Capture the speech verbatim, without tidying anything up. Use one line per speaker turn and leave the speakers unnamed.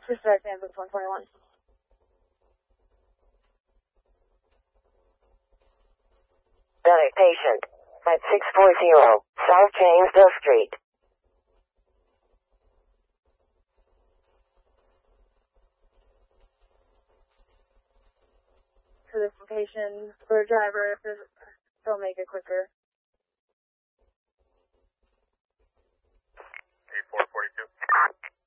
Dispatch ambulance one twenty-one.
Medic patient at six forty South Jamesville Street.
To this location, for a driver, if they'll make it quicker.
eight four forty-two.